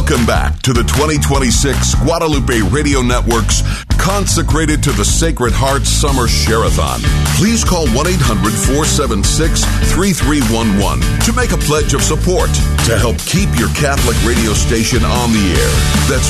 Welcome back to the 2026 Guadalupe Radio Network's Consecrated to the Sacred Heart Summer Share-a-thon. Please call 1-800-476-3311 to make a pledge of support to help keep your Catholic radio station on the air. That's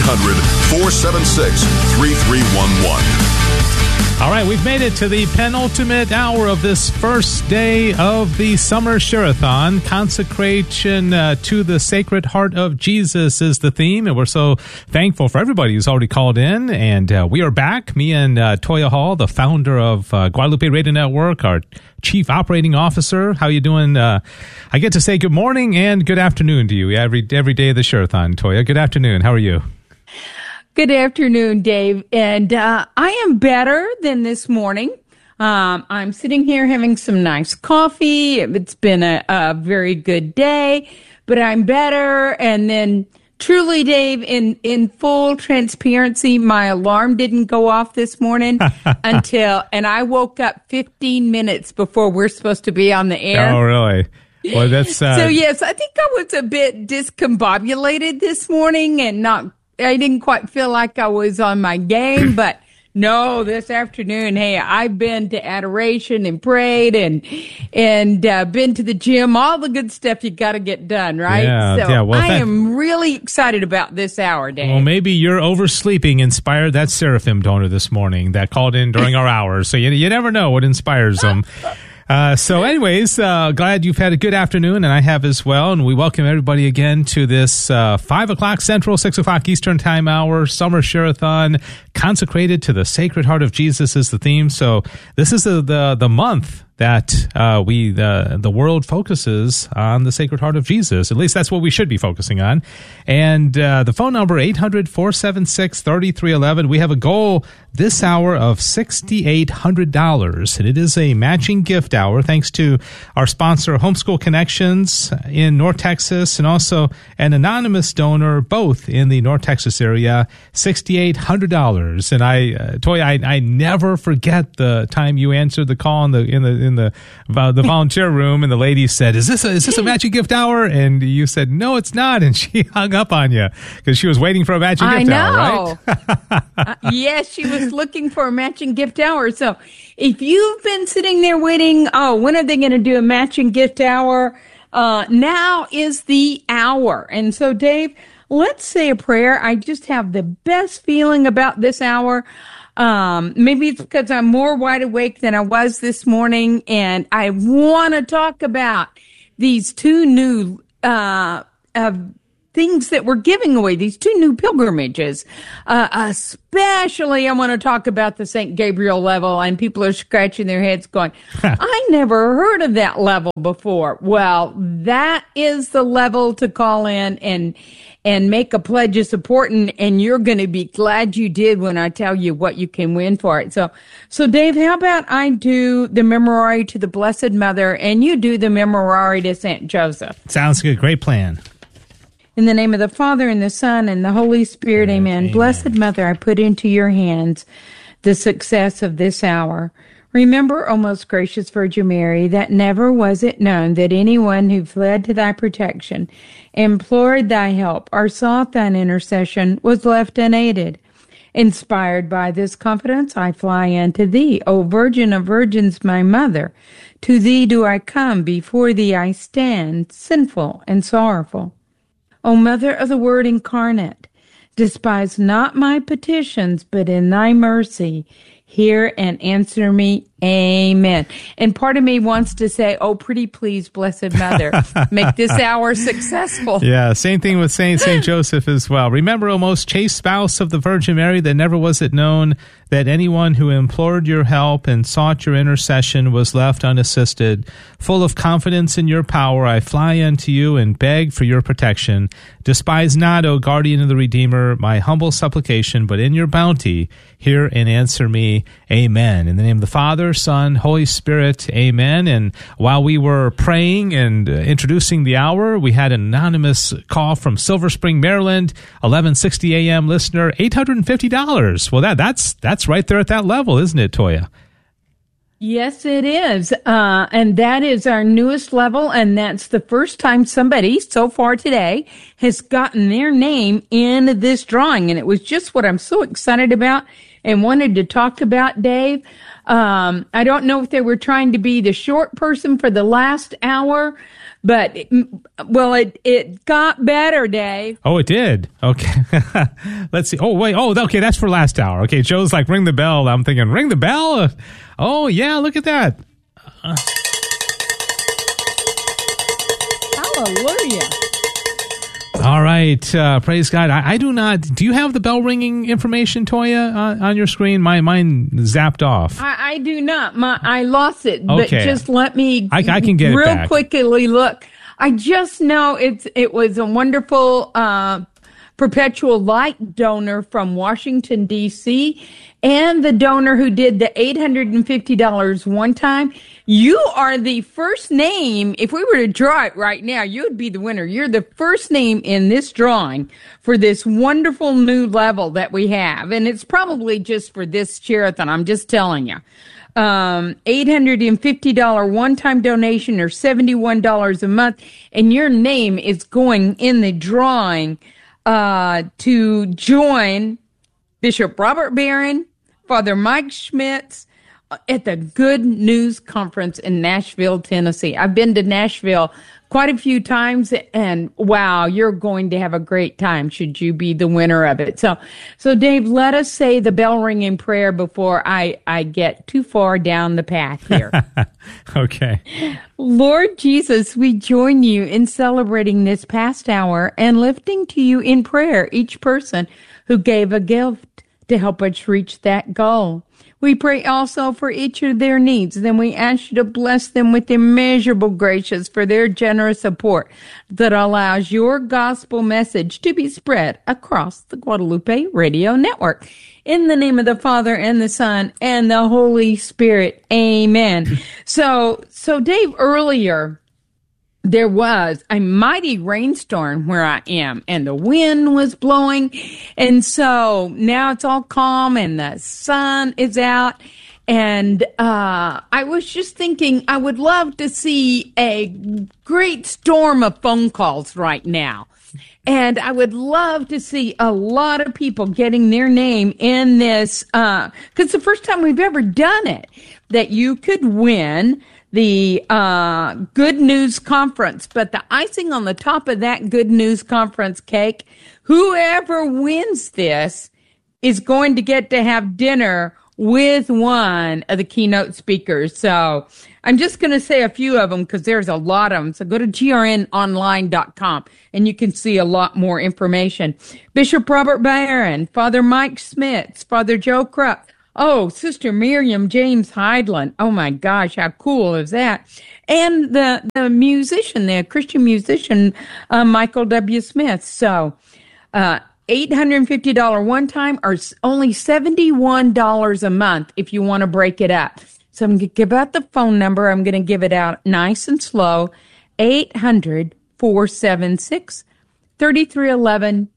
1-800-476-3311. All right, we've made it to the penultimate hour of this first day of the Summer Share-a-thon. Consecration to the Sacred Heart of Jesus is the theme, and we're so thankful for everybody who's already called in. And we are back, me and Toya Hall, the founder of Guadalupe Radio Network, our Chief Operating Officer. How you doing? I get to say good morning and good afternoon to you every day of the Share-a-thon, Toya. Good afternoon. How are you? Good afternoon, Dave. And I am better than this morning. I'm sitting here having some nice coffee. It's been a very good day, but I'm better. And then truly, Dave, in full transparency, my alarm didn't go off this morning and I woke up 15 minutes before we're supposed to be on the air. Oh, really? Well, that's so yes, I think I was a bit discombobulated this morning and I didn't quite feel like I was on my game, but no, this afternoon, hey, I've been to adoration and prayed and been to the gym, all the good stuff you got to get done, right? Yeah, well, I am really excited about this hour, Dave. Well, maybe your oversleeping inspired that Seraphim donor this morning that called in during our hours. So you never know what inspires them. So anyways, glad you've had a good afternoon, and I have as well. And we welcome everybody again to this 5 o'clock Central, 6 o'clock Eastern Time hour Summer Share-a-thon, consecrated to the Sacred Heart of Jesus is the theme. So this is the month that the world focuses on the Sacred Heart of Jesus. At least that's what we should be focusing on. And the phone number, 800-476-3311. We have a goal this hour of $6,800, and it is a matching gift hour thanks to our sponsor, Homeschool Connections in North Texas, and also an anonymous donor, both in the North Texas area, $6,800. And I never forget the time you answered the call in the volunteer room, and the lady said, "Is this a matching gift hour?" And you said, "No, it's not." And she hung up on you because she was waiting for a matching gift hour, right? Yes, she was looking for a matching gift hour. So if you've been sitting there waiting, when are they going to do a matching gift hour? Now is the hour. And so, Dave, let's say a prayer. I just have the best feeling about this hour. Maybe it's because I'm more wide awake than I was this morning, and I want to talk about these two new things that we're giving away, these two new pilgrimages. Especially, I want to talk about the St. Gabriel level, and people are scratching their heads going, I never heard of that level before. Well, that is the level to call in and make a pledge of support, and you're going to be glad you did when I tell you what you can win for it. So Dave, how about I do the Memorare to the Blessed Mother, and you do the Memorare to St. Joseph? Sounds good. Great plan. In the name of the Father, and the Son, and the Holy Spirit, amen. Blessed Mother, I put into your hands the success of this hour. Remember, O most gracious Virgin Mary, that never was it known that anyone who fled to thy protection, implored thy help, or sought thine intercession was left unaided. Inspired by this confidence, I fly unto thee, O Virgin of Virgins, my Mother. To thee do I come, before thee I stand, sinful and sorrowful. O Mother of the Word incarnate, despise not my petitions, but in thy mercy hear and answer me. Amen. And part of me wants to say, oh, pretty please, Blessed Mother, make this hour successful. Yeah, same thing with Saint Joseph as well. Remember, O most chaste spouse of the Virgin Mary, that never was it known that anyone who implored your help and sought your intercession was left unassisted. Full of confidence in your power, I fly unto you and beg for your protection. Despise not, O guardian of the Redeemer, my humble supplication, but in your bounty hear and answer me. Amen. In the name of the Father, Son, Holy Spirit, amen. And while we were praying and introducing the hour, we had an anonymous call from Silver Spring, Maryland, 1160 a.m. listener, $850. Well, that's right there at that level, isn't it, Toya? Yes, it is. And that is our newest level. And that's the first time somebody so far today has gotten their name in this drawing. And it was just what I'm so excited about and wanted to talk about, Dave. I don't know if they were trying to be the short person for the last hour, but it got better, Dave. Oh, it did. Okay. Let's see. Oh, wait. Oh, okay. That's for last hour. Okay. Joe's like, ring the bell. I'm thinking, ring the bell? Oh, yeah. Look at that. Hallelujah. All right. Praise God. I do not. Do you have the bell ringing information, Toya, on your screen? Mine zapped off. I do not. I lost it. Okay. But just let me I can get it back. real quickly look. I just know it was a wonderful perpetual light donor from Washington, D.C., and the donor who did the $850 one time. You are the first name. If we were to draw it right now, you would be the winner. You're the first name in this drawing for this wonderful new level that we have. And it's probably just for this Sherathon. I'm just telling you. $850 one-time donation or $71 a month. And your name is going in the drawing to join Bishop Robert Barron, Father Mike Schmitz, at the Good News Conference in Nashville, Tennessee. I've been to Nashville quite a few times, and wow, you're going to have a great time should you be the winner of it. So Dave, let us say the bell ringing prayer before I get too far down the path here. Okay. Lord Jesus, we join you in celebrating this past hour and lifting to you in prayer each person who gave a gift to help us reach that goal. We pray also for each of their needs. Then we ask you to bless them with immeasurable graces for their generous support that allows your gospel message to be spread across the Guadalupe Radio Network. In the name of the Father and the Son and the Holy Spirit. Amen. So Dave, earlier, there was a mighty rainstorm where I am, and the wind was blowing. And so now it's all calm and the sun is out. And I was just thinking I would love to see a great storm of phone calls right now. And I would love to see a lot of people getting their name in this, because it's the first time we've ever done it, that you could win the Good News Conference. But the icing on the top of that Good News Conference cake, whoever wins this is going to get to have dinner with one of the keynote speakers. So I'm just going to say a few of them because there's a lot of them. So go to grnonline.com and you can see a lot more information. Bishop Robert Barron, Father Mike Schmitz, Father Joe Krupp. Oh, Sister Miriam James Heidland. Oh my gosh, how cool is that? And the musician, the Christian musician, Michael W. Smith. So, $850 one time or only $71 a month if you want to break it up. So I'm going to give out the phone number. I'm going to give it out nice and slow. 800-476-3311.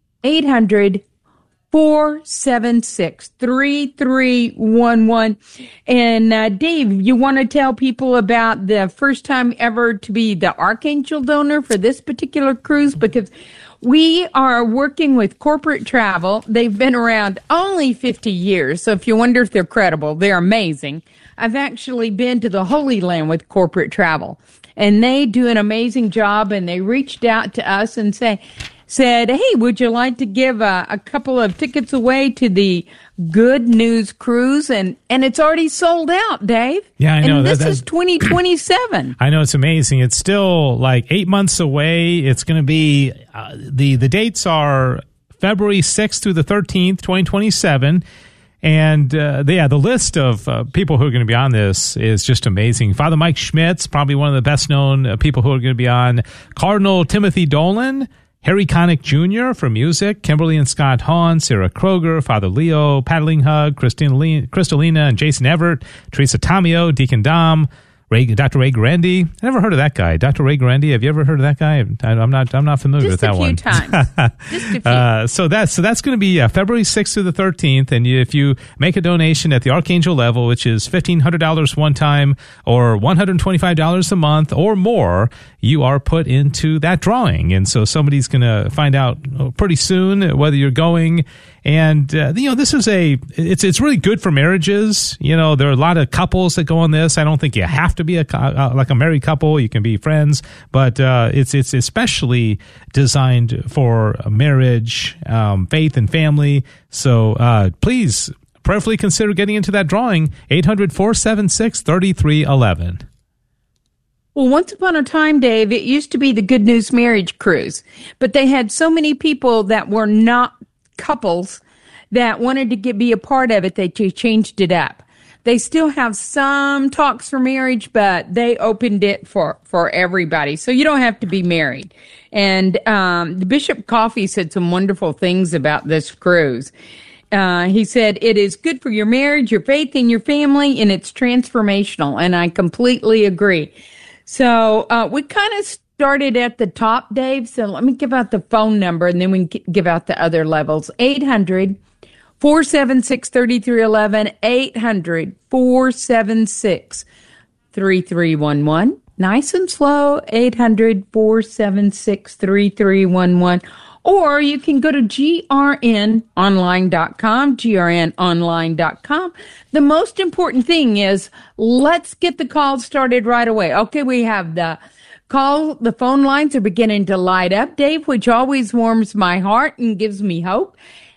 800-476-3311. And Dave, you want to tell people about the first time ever to be the Archangel donor for this particular cruise? Because we are working with Corporate Travel. They've been around only 50 years. So if you wonder if they're credible, they're amazing. I've actually been to the Holy Land with Corporate Travel, and they do an amazing job. And they reached out to us and said, hey, would you like to give a couple of tickets away to the Good News Cruise? And it's already sold out, Dave. Yeah, I know. And this is 2027. I know, it's amazing. It's still like 8 months away. It's going to be, the dates are February 6th through the 13th, 2027. And the list of people who are going to be on this is just amazing. Father Mike Schmitz, probably one of the best known people who are going to be on. Cardinal Timothy Dolan, Harry Connick Jr. for music, Kimberly and Scott Hahn, Sarah Kroger, Father Leo, Paddling Hug, Kristalina and Jason Everett, Teresa Tamio, Deacon Dom, Dr. Ray Grandy. I never heard of that guy. Dr. Ray Grandy. Have you ever heard of that guy? I'm not familiar with that one. Just a few times. Just a few. So that's going to be February 6th through the 13th. And if you make a donation at the Archangel level, which is $1,500 one time or $125 a month or more, you are put into that drawing. And so somebody's going to find out pretty soon whether you're going. And, this is it's really good for marriages. There are a lot of couples that go on this. I don't think you have to be like a married couple. You can be friends, but, it's especially designed for marriage, faith and family. So, please prayerfully consider getting into that drawing. 800-476-3311. Well, once upon a time, Dave, it used to be the Good News Marriage Cruise, but they had so many people that were not couples that wanted to be a part of it, they changed it up. They still have some talks for marriage, but they opened it for everybody. So you don't have to be married. And Bishop Coffey said some wonderful things about this cruise. He said, it is good for your marriage, your faith, and your family, and it's transformational. And I completely agree. So we kind of started at the top, Dave. So let me give out the phone number, and then we can give out the other levels. 800-476-3311, 800-476-3311. Nice and slow, 800-476-3311. Or you can go to grnonline.com, grnonline.com. The most important thing is let's get the call started right away. Okay, we have the phone lines are beginning to light up, Dave, which always warms my heart and gives me hope.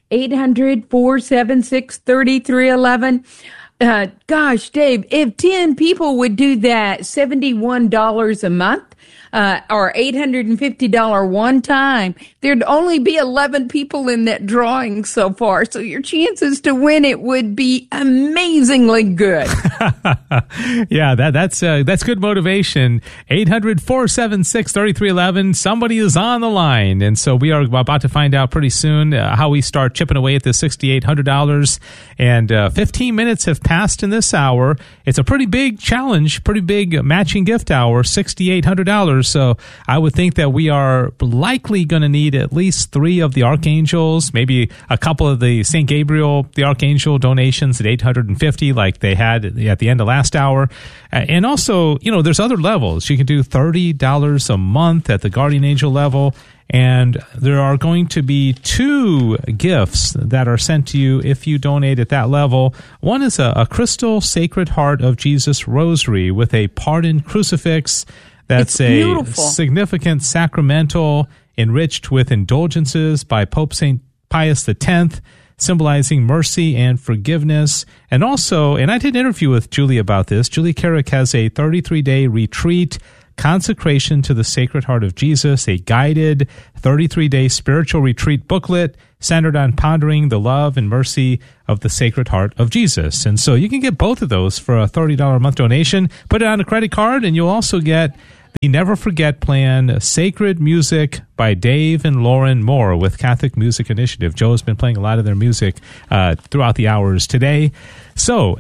800-476-3311. Gosh, Dave, if 10 people would do that, $71 a month, or $850 one time, there'd only be 11 people in that drawing so far. So your chances to win it would be amazingly good. Yeah, that's good motivation. 800-476-3311. Somebody is on the line. And so we are about to find out pretty soon how we start chipping away at this $6,800. And 15 minutes have passed in this hour. It's a pretty big challenge, pretty big matching gift hour, $6,800. So I would think that we are likely going to need at least 3 of the archangels, maybe a couple of the St. Gabriel, the archangel donations at $850 like they had at the end of last hour. And also, there's other levels. You can do $30 a month at the guardian angel level. And there are going to be 2 gifts that are sent to you if you donate at that level. One is a crystal Sacred Heart of Jesus rosary with a pardoned crucifix. That's a significant sacramental enriched with indulgences by Pope St. Pius X, symbolizing mercy and forgiveness. And also, and I did an interview with Julie about this, Julie Carrick has a 33-day retreat, Consecration to the Sacred Heart of Jesus, a guided 33-day spiritual retreat booklet centered on pondering the love and mercy of the Sacred Heart of Jesus. And so you can get both of those for a $30 a month donation. Put it on a credit card, and you'll also get the Never Forget Plan, Sacred Music by Dave and Lauren Moore with Catholic Music Initiative. Joe has been playing a lot of their music throughout the hours today. So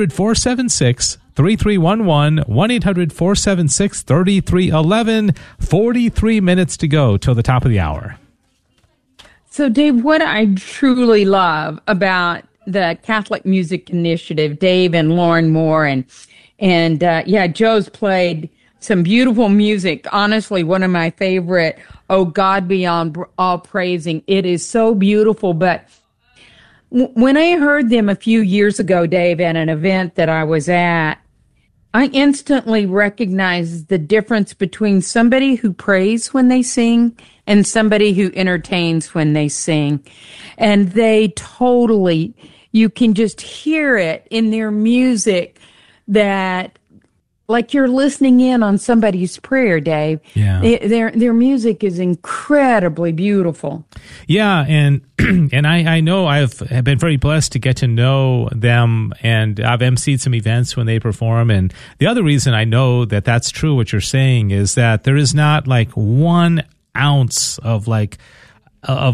800-476-3311, 1-800-476-3311, 43 minutes to go till the top of the hour. So, Dave, what I truly love about the Catholic Music Initiative, Dave and Lauren Moore, and Joe's played some beautiful music. Honestly, one of my favorite, Oh God Beyond All Praising. It is so beautiful. But when I heard them a few years ago, Dave, at an event that I was at, I instantly recognized the difference between somebody who prays when they sing and somebody who entertains when they sing. And they totally, you can just hear it in their music that, like you're listening in on somebody's prayer, Dave. Yeah. Their music is incredibly beautiful. Yeah, and I know I've been very blessed to get to know them, and I've emceed some events when they perform. And the other reason I know that that's true, what you're saying, is that there is not like 1 ounce of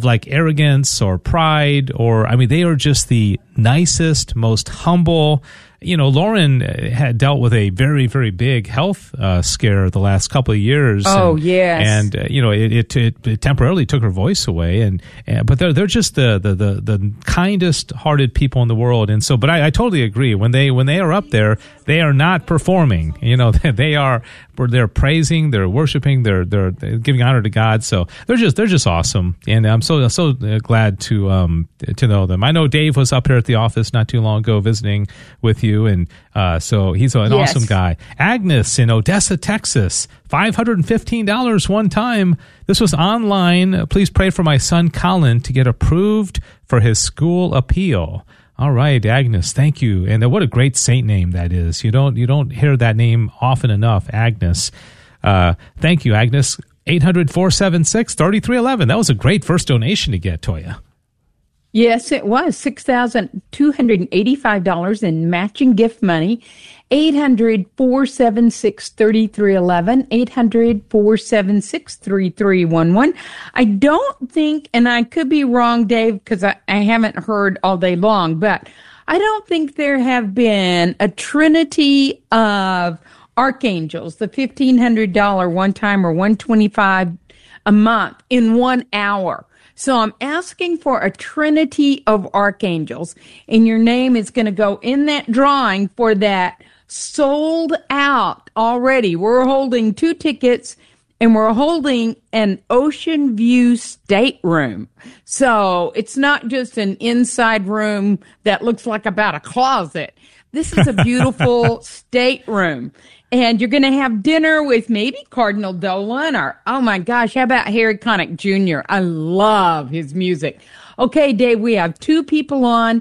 arrogance or pride, or, I mean, they are just the nicest, most humble, Lauren had dealt with a very, very big health scare the last couple of years. Oh, yes. And, it temporarily took her voice away. But they're just the kindest hearted people in the world. And so, but I totally agree. When they are up there, they are not performing. They're praising, they're worshiping, they're giving honor to God. So they're just awesome. And I'm so glad to know them. I know Dave was up here at the office not too long ago visiting with you, and so he's an awesome guy. Agnes in Odessa, Texas, $515 one time. This was online. Please pray for my son Colin to get approved for his school appeal. All right, Agnes, thank you. And what a great saint name that is. You don't hear that name often enough, Agnes. Thank you, Agnes. 800-476-3311. That was a great first donation to get, Toya. Yes, it was $6,285 in matching gift money. 800-476-3311, 800-476-3311. I don't think, and I could be wrong, Dave, because I haven't heard all day long, but I don't think there have been a trinity of archangels, the $1,500 one time or $125 a month in 1 hour. So I'm asking for a trinity of archangels, and your name is going to go in that drawing for that. Sold out already. We're holding 2 tickets, and we're holding an ocean view stateroom. So it's not just an inside room that looks like about a closet. This is a beautiful stateroom. And you're going to have dinner with maybe Cardinal Dolan or, oh my gosh, how about Harry Connick Jr.? I love his music. Okay, Dave, we have 2 people on,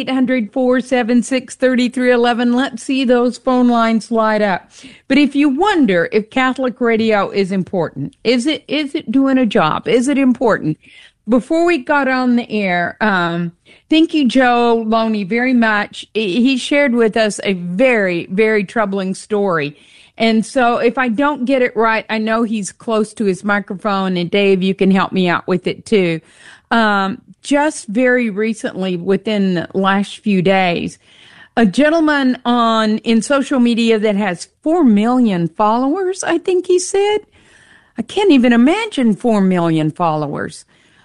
800-476-3311. Let's see those phone lines light up. But if you wonder if Catholic radio is important, is it doing a job? Is it important? Before we got on the air, thank you, Joe Loney, very much. He shared with us a very, very troubling story. And so if I don't get it right, I know he's close to his microphone, and Dave, you can help me out with it too. Just very recently, within the last few days, a gentleman in social media that has 4 million followers, I think he said. I can't even imagine 4 million followers.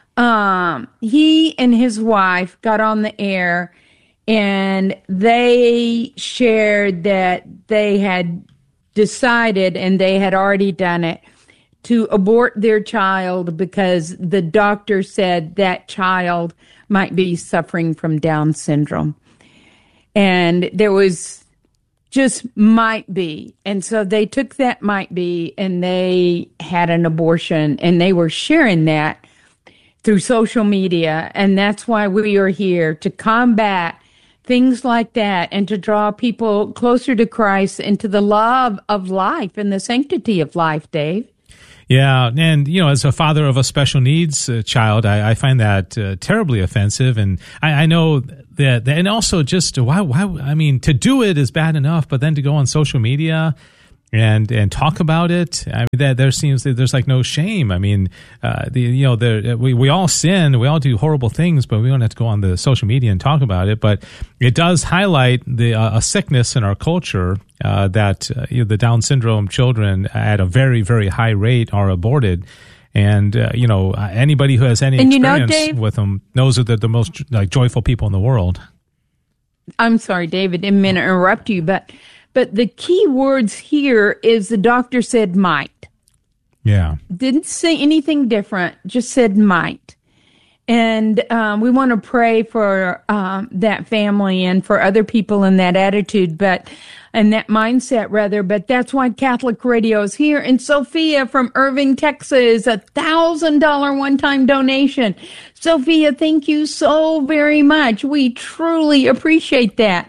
He and his wife got on the air, and they shared that they had decided, and they had already done it, to abort their child because the doctor said that child might be suffering from Down syndrome. And there was just might be. And so they took that might be, and they had an abortion, and they were sharing that through social media. And that's why we are here, to combat things like that and to draw people closer to Christ and to the love of life and the sanctity of life, Dave. Yeah, and as a father of a special needs child, I find that terribly offensive, and I know that, and also just why? I mean, to do it is bad enough, but then to go on social media and talk about it, I mean, that there seems that there's like no shame. I mean, we all sin, we all do horrible things, but we don't have to go on the social media and talk about it. But it does highlight a sickness in our culture that the Down syndrome children at a very, very high rate are aborted. And anybody who has any experience Dave, with them knows that they're the most joyful people in the world. I'm sorry, David, didn't mean to interrupt you, but the key words here is the doctor said might. Yeah. Didn't say anything different, just said might. And we want to pray for that family and for other people in that attitude, and that mindset, rather. But that's why Catholic Radio is here. And Sophia from Irving, Texas, $1,000 one-time donation. Sophia, thank you so very much. We truly appreciate that.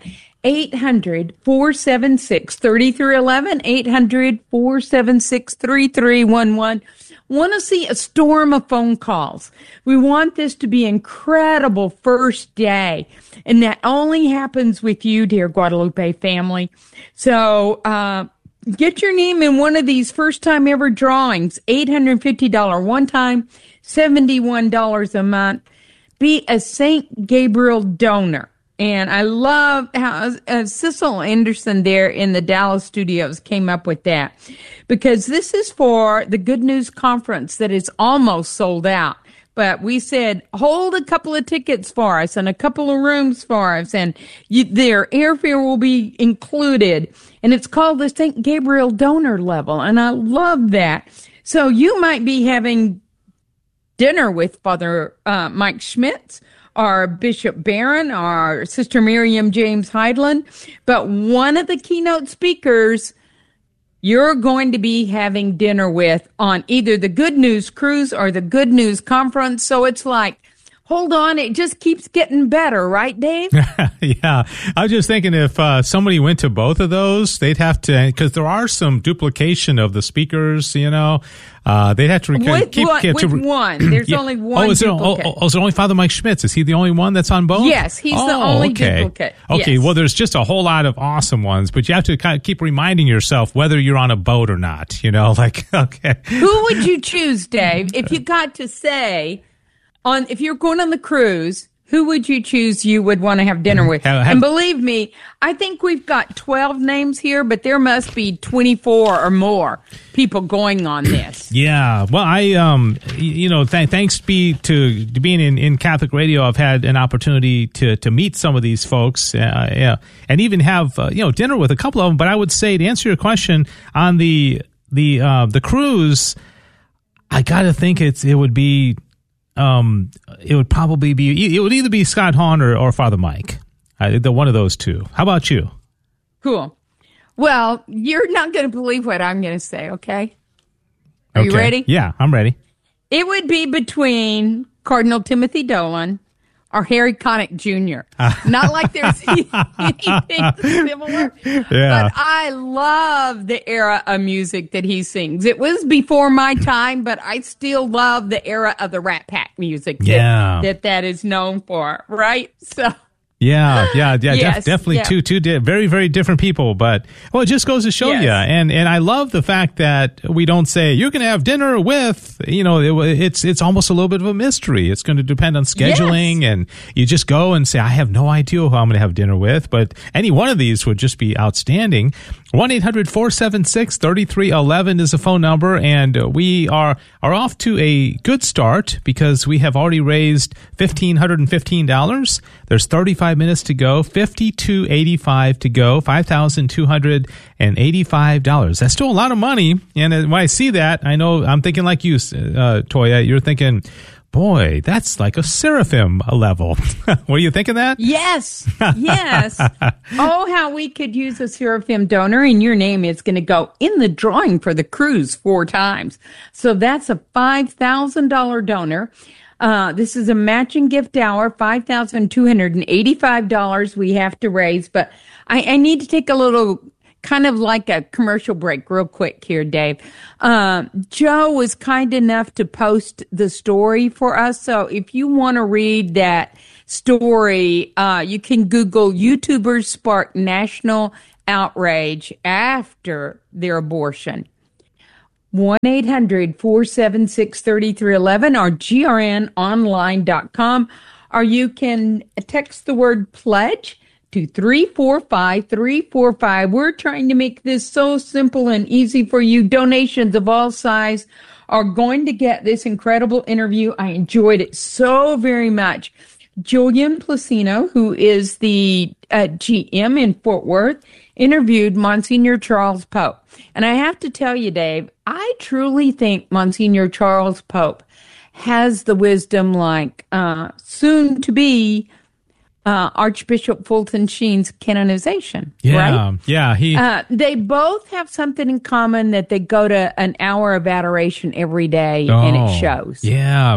800-476-3311, 800-476-3311. Want to see a storm of phone calls. We want this to be an incredible first day. And that only happens with you, dear Guadalupe family. So, get your name in one of these first time ever drawings. $850 one time, $71 a month. Be a St. Gabriel donor. And I love how Cecil Anderson there in the Dallas studios came up with that, because this is for the Good News Conference that is almost sold out. But we said, hold a couple of tickets for us and a couple of rooms for us, and their airfare will be included. And it's called the St. Gabriel Donor Level, and I love that. So you might be having dinner with Father Mike Schmitz, or Bishop Barron, or Sister Miriam James Heidland, but one of the keynote speakers you're going to be having dinner with on either the Good News Cruise or the Good News Conference. So it's like, hold on, it just keeps getting better, right, Dave? Yeah. I was just thinking if somebody went to both of those, they'd have to, because there are some duplication of the speakers, they'd have to Which one? There's only one duplicate. Is it only Father Mike Schmitz? Is he the only one that's on both? Yes, he's the only duplicate. Okay, yes. Well, there's just a whole lot of awesome ones, but you have to kind of keep reminding yourself whether you're on a boat or not, okay. Who would you choose, Dave, if you got to say, if you're going on the cruise, who would you choose you would want to have dinner with? And believe me, I think we've got 12 names here, but there must be 24 or more people going on this. Yeah. Well, thanks be to being in Catholic radio, I've had an opportunity to meet some of these folks, and even have, dinner with a couple of them. But I would say, to answer your question on the cruise, I got to think it would be, it would probably be, it would either be Scott Hahn or Father Mike. One of those two. How about you? Cool. Well, you're not going to believe what I'm going to say, okay? Are you ready? Yeah, I'm ready. It would be between Cardinal Timothy Dolan or Harry Connick Jr. Not like there's anything similar, but I love the era of music that he sings. It was before my time, but I still love the era of the Rat Pack music that is known for, right? So. Yeah, yes, definitely two very, very different people, but it just goes to show you. And I love the fact that we don't say you're going to have dinner with, it's almost a little bit of a mystery. It's going to depend on scheduling, and you just go and say, I have no idea who I'm going to have dinner with, but any one of these would just be outstanding. 1-800-476-3311 is the phone number, and we are off to a good start because we have already raised $1,515. There's 35 minutes to go, $5,285 to go, $5,285. That's still a lot of money, and when I see that, I know I'm thinking like you, Toya. You're thinking, boy, that's like a seraphim level. What do you think of that? Yes. Oh, how we could use a seraphim donor, and your name is going to go in the drawing for the cruise 4 times. So that's a $5,000 donor. This is a matching gift hour, $5,285 we have to raise. But I need to take a little kind of like a commercial break real quick here, Dave. Joe was kind enough to post the story for us. So if you want to read that story, you can Google YouTubers spark national outrage after their abortion. 1-800-476-3311 or grnonline.com, or you can text the word pledge to 345-345. We're trying to make this so simple and easy for you. Donations of all size are going to get this incredible interview. I enjoyed it so very much. Julian Placino, who is the GM in Fort Worth, interviewed Monsignor Charles Pope. And I have to tell you, Dave, I truly think Monsignor Charles Pope has the wisdom like soon to be Archbishop Fulton Sheen's canonization, right? Yeah, they both have something in common, that they go to an hour of adoration every day, and it shows. I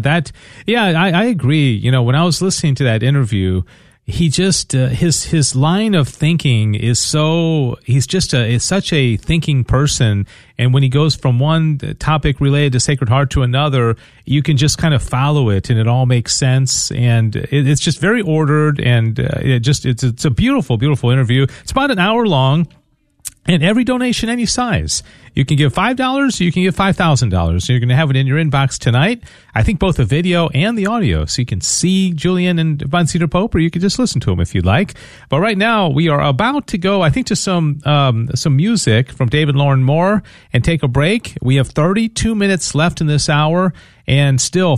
agree. When I was listening to that interview, he just his line of thinking is he's such a thinking person, and when he goes from one topic related to Sacred Heart to another, you can just kind of follow it, and it all makes sense, and it's just very ordered, and it's a beautiful interview. It's about an hour long. And every donation, any size. You can give $5, you can give $5,000. You're going to have it in your inbox tonight. I think both the video and the audio, so you can see Julian and Von Cedar Pope, or you can just listen to them if you'd like. But right now, we are about to go, I think, to some music from David Lauren Moore and take a break. We have 32 minutes left in this hour, and still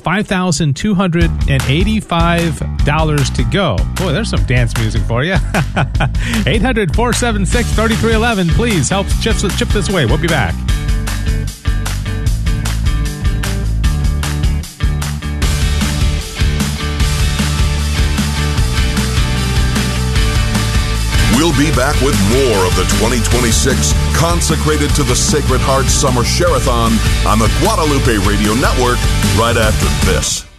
$5,285 to go. Boy, there's some dance music for you. 800-476-3311. Please help chip this away. We'll be back. We'll be back with more of the 2026 Consecrated to the Sacred Heart Summer Share-a-thon on the Guadalupe Radio Network right after this.